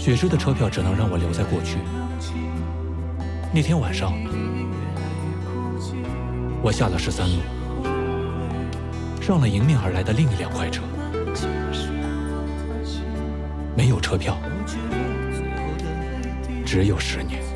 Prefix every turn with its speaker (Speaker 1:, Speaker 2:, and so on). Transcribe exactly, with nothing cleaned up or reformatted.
Speaker 1: 雪芝的车票只能让我留在过去。那天晚上，我下了十三路，上了迎面而来的另一辆快车。没有车票，只有十年。